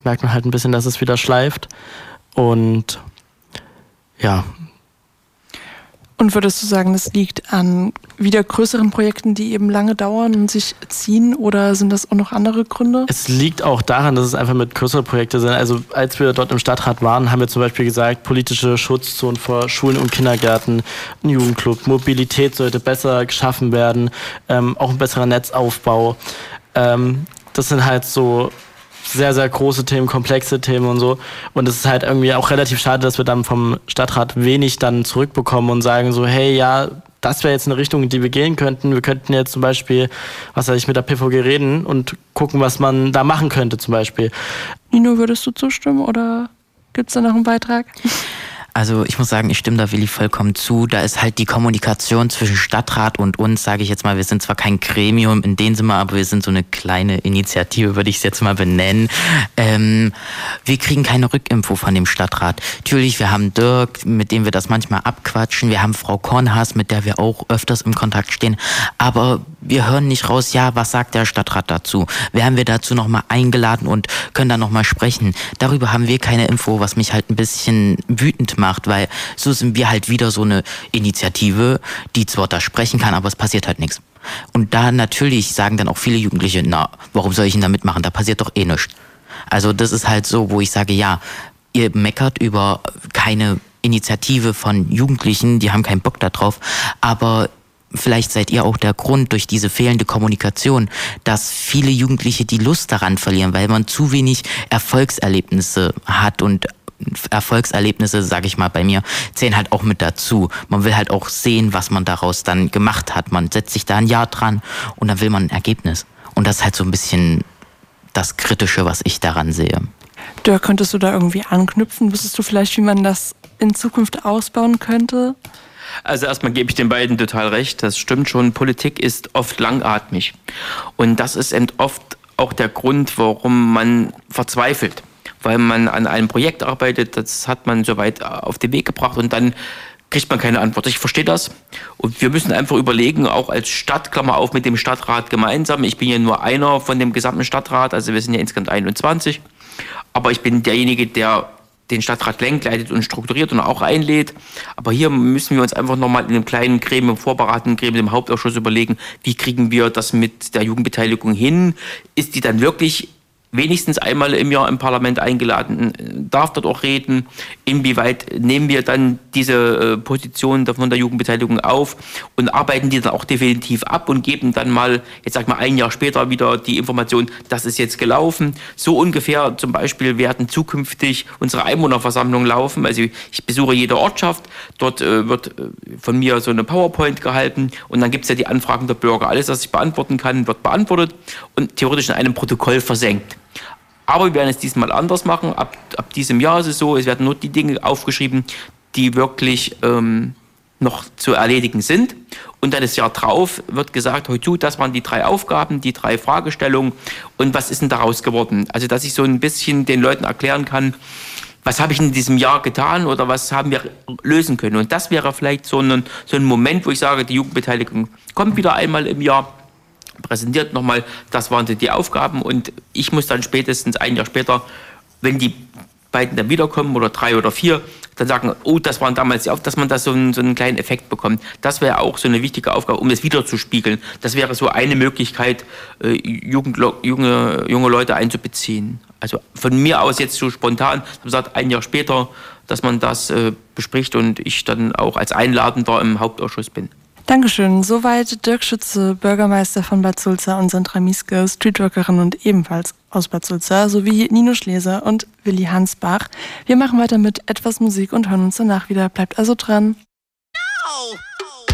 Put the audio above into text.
merkt man halt ein bisschen, dass es wieder schleift. Und ja. Und würdest du sagen, das liegt an wieder größeren Projekten, die eben lange dauern und sich ziehen, oder sind das auch noch andere Gründe? Es liegt auch daran, dass es einfach mit größeren Projekten sind. Also als wir dort im Stadtrat waren, haben wir zum Beispiel gesagt, politische Schutzzonen vor Schulen und Kindergärten, ein Jugendclub, Mobilität sollte besser geschaffen werden, auch ein besserer Netzaufbau. Das sind halt so sehr, sehr große Themen, komplexe Themen und so. Und es ist halt irgendwie auch relativ schade, dass wir dann vom Stadtrat wenig dann zurückbekommen und sagen so, hey, ja, das wäre jetzt eine Richtung, in die wir gehen könnten. Wir könnten jetzt zum Beispiel, mit der PVG reden und gucken, was man da machen könnte zum Beispiel. Nino, würdest du zustimmen oder gibt es da noch einen Beitrag? Also ich muss sagen, ich stimme da Willi vollkommen zu. Da ist halt die Kommunikation zwischen Stadtrat und uns, sage ich jetzt mal, wir sind zwar kein Gremium in dem Sinne, aber wir sind so eine kleine Initiative, würde ich es jetzt mal benennen. Wir kriegen keine Rückinfo von dem Stadtrat. Natürlich, wir haben Dirk, mit dem wir das manchmal abquatschen. Wir haben Frau Kornhaas, mit der wir auch öfters im Kontakt stehen. Aber wir hören nicht raus, ja, was sagt der Stadtrat dazu? Werden wir dazu nochmal eingeladen und können da nochmal sprechen? Darüber haben wir keine Info, was mich halt ein bisschen wütend macht, weil so sind wir halt wieder so eine Initiative, die zwar da sprechen kann, aber es passiert halt nichts. Und da natürlich sagen dann auch viele Jugendliche, na, warum soll ich denn da mitmachen? Da passiert doch eh nichts. Also das ist halt so, wo ich sage, ja, ihr meckert über keine Initiative von Jugendlichen, die haben keinen Bock da drauf, aber vielleicht seid ihr auch der Grund durch diese fehlende Kommunikation, dass viele Jugendliche die Lust daran verlieren, weil man zu wenig Erfolgserlebnisse hat und Erfolgserlebnisse, sage ich mal bei mir, zählen halt auch mit dazu. Man will halt auch sehen, was man daraus dann gemacht hat. Man setzt sich da ein Jahr dran und dann will man ein Ergebnis. Und das ist halt so ein bisschen das Kritische, was ich daran sehe. Dirk, könntest du da irgendwie anknüpfen? Wüsstest du vielleicht, wie man das in Zukunft ausbauen könnte? Also erstmal gebe ich den beiden total recht. Das stimmt schon. Politik ist oft langatmig. Und das ist eben oft auch der Grund, warum man verzweifelt. Weil man an einem Projekt arbeitet, das hat man soweit auf den Weg gebracht und dann kriegt man keine Antwort. Ich verstehe das. Und wir müssen einfach überlegen, auch als Stadt, Klammer auf, mit dem Stadtrat gemeinsam. Ich bin ja nur einer von dem gesamten Stadtrat, also wir sind ja insgesamt 21. Aber ich bin derjenige, der den Stadtrat lenkt, leitet und strukturiert und auch einlädt. Aber hier müssen wir uns einfach nochmal in einem kleinen Gremium, vorbereitenden Gremium, im Hauptausschuss überlegen, wie kriegen wir das mit der Jugendbeteiligung hin? Ist die dann wirklich wenigstens einmal im Jahr im Parlament eingeladen, darf dort auch reden, inwieweit nehmen wir dann diese Position von der Jugendbeteiligung auf und arbeiten die dann auch definitiv ab und geben dann mal, jetzt sag mal ein Jahr später wieder die Information, das ist jetzt gelaufen. So ungefähr zum Beispiel werden zukünftig unsere Einwohnerversammlungen laufen. Also ich besuche jede Ortschaft, dort wird von mir so eine PowerPoint gehalten und dann gibt es ja die Anfragen der Bürger. Alles, was ich beantworten kann, wird beantwortet und theoretisch in einem Protokoll versenkt. Aber wir werden es diesmal anders machen. Ab diesem Jahr ist es so, es werden nur die Dinge aufgeschrieben, die wirklich noch zu erledigen sind. Und dann das Jahr drauf wird gesagt, heute das waren die 3 Aufgaben, die 3 Fragestellungen und was ist denn daraus geworden? Also dass ich so ein bisschen den Leuten erklären kann, was habe ich in diesem Jahr getan oder was haben wir lösen können. Und das wäre vielleicht so ein Moment, wo ich sage, die Jugendbeteiligung kommt wieder einmal im Jahr, präsentiert nochmal, das waren die Aufgaben und ich muss dann spätestens ein Jahr später, wenn die beiden dann wiederkommen oder 3 oder 4, dann sagen, oh, das waren damals die Aufgaben, dass man da so einen kleinen Effekt bekommt. Das wäre auch so eine wichtige Aufgabe, um das wieder zu spiegeln. Das wäre so eine Möglichkeit, junge Leute einzubeziehen. Also von mir aus jetzt so spontan, man sagt ein Jahr später, dass man das bespricht und ich dann auch als Einladender im Hauptausschuss bin. Dankeschön. Soweit Dirk Schütze, Bürgermeister von Bad Sulza und Sandra Mieske, Streetworkerin und ebenfalls aus Bad Sulza, sowie Nino Schleser und Willi Hansbach. Wir machen weiter mit etwas Musik und hören uns danach wieder. Bleibt also dran.